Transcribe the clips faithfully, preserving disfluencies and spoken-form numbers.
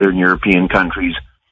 Southern European countries,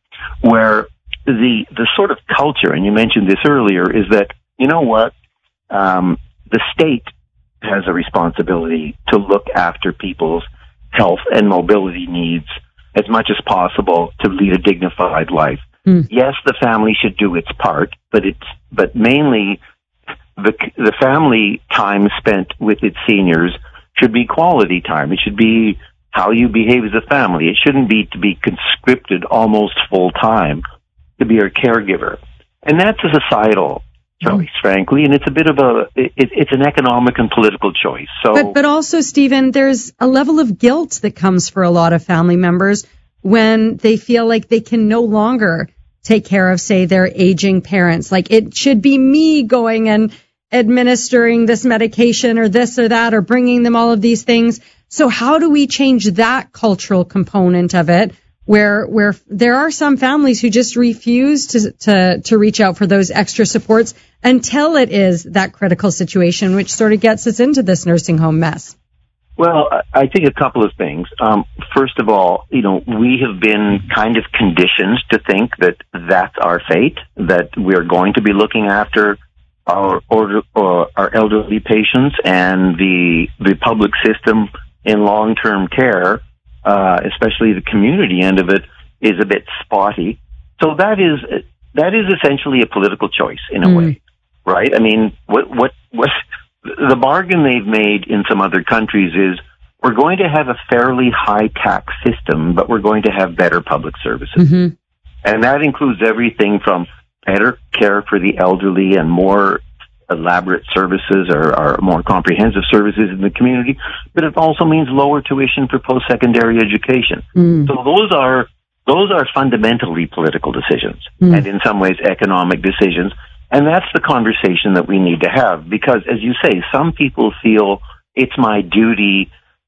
where the the sort of culture, and you mentioned this earlier, is that, you know what, um, the state has a responsibility to look after people's health and mobility needs as much as possible to lead a dignified life. Mm. Yes, the family should do its part, but it's but mainly the the family time spent with its seniors should be quality time. It should be how you behave as a family. It shouldn't be to be conscripted almost full time to be a caregiver. And that's a societal choice, mm. frankly, and it's a bit of a it, it's an economic and political choice. So, but but also, Stephen, there's a level of guilt that comes for a lot of family members when they feel like they can no longer take care of, say, their aging parents. Like, it should be me going and administering this medication or this or that or bringing them all of these things. So how do we change that cultural component of it, where where there are some families who just refuse to to to reach out for those extra supports until it is that critical situation, which sort of gets us into this nursing home mess? Well, I think a couple of things. Um, first of all, you know, we have been kind of conditioned to think that that's our fate, that we're going to be looking after our order, or our elderly patients, and the the public system in long-term care, uh, especially the community end of it, is a bit spotty. So that is that is essentially a political choice in a mm. way, right? I mean, what what what the bargain they've made in some other countries is, we're going to have a fairly high tax system, but we're going to have better public services. Mm-hmm. And that includes everything from better care for the elderly and more elaborate services or, or more comprehensive services in the community, but it also means lower tuition for post-secondary education. Mm. So those are those are fundamentally political decisions, mm. and in some ways economic decisions. And that's the conversation that we need to have, because, as you say, some people feel it's my duty.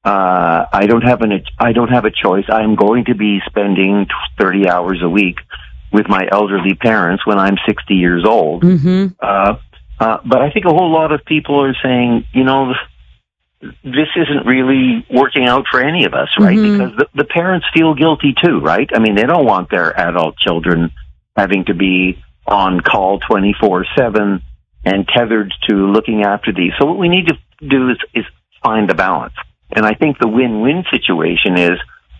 Uh, I don't have an, I don't have a choice. I'm going to be spending thirty hours a week with my elderly parents when I'm sixty years old. Mm-hmm. Uh, uh, but I think a whole lot of people are saying, you know, this isn't really working out for any of us, right? Mm-hmm. Because the, the parents feel guilty too, right? I mean, they don't want their adult children having to be on call twenty-four seven and tethered to looking after these. So what we need to do is, is find the balance. And I think the win-win situation is,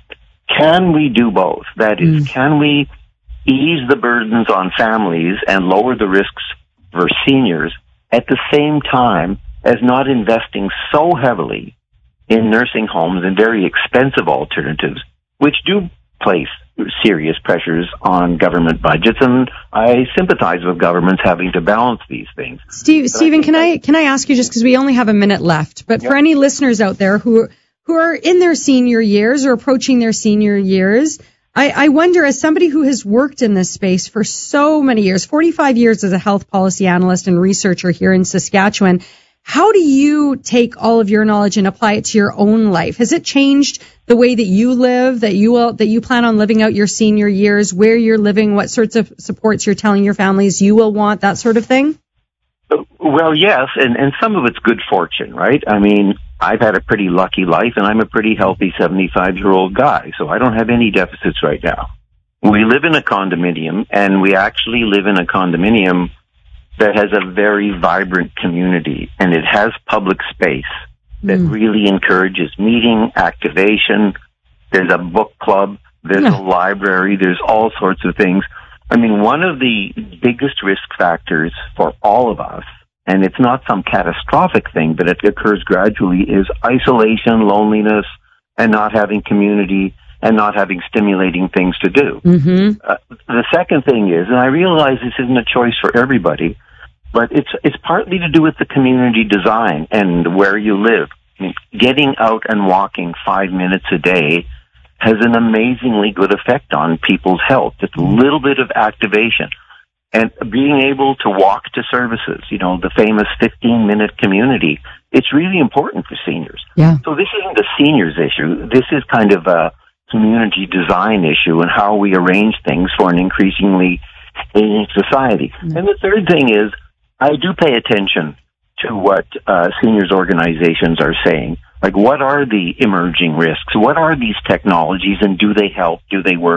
can we do both? That is, mm. can we ease the burdens on families and lower the risks for seniors at the same time as not investing so heavily in nursing homes and very expensive alternatives, which do place serious pressures on government budgets, and I sympathize with governments having to balance these things. Steve, Stephen, can I can I ask you, just because we only have a minute left, but yep. for any listeners out there who who are in their senior years or approaching their senior years, I, I wonder, as somebody who has worked in this space for so many years, forty-five years as a health policy analyst and researcher here in Saskatchewan, how do you take all of your knowledge and apply it to your own life? Has it changed the way that you live, that you will, that you plan on living out your senior years, where you're living, what sorts of supports you're telling your families you will want, that sort of thing? Well, yes, and, and some of it's good fortune, right? I mean, I've had a pretty lucky life, and I'm a pretty healthy seventy-five-year-old guy, so I don't have any deficits right now. We live in a condominium, and we actually live in a condominium that has a very vibrant community, and it has public space that mm. really encourages meeting, activation. There's a book club, there's yeah. a library, there's all sorts of things. I mean, one of the biggest risk factors for all of us, and it's not some catastrophic thing, but it occurs gradually, is isolation, loneliness, and not having community and not having stimulating things to do. Mm-hmm. Uh, the second thing is, and I realize this isn't a choice for everybody, but it's it's partly to do with the community design and where you live. I mean, getting out and walking five minutes a day has an amazingly good effect on people's health. Just a little bit of activation. And being able to walk to services, you know, the famous fifteen-minute community, it's really important for seniors. Yeah. So this isn't a seniors issue. This is kind of a community design issue and how we arrange things for an increasingly aging society. Mm-hmm. And the third thing is, I do pay attention to what uh, seniors organizations are saying. Like, what are the emerging risks? What are these technologies, and do they help? Do they work?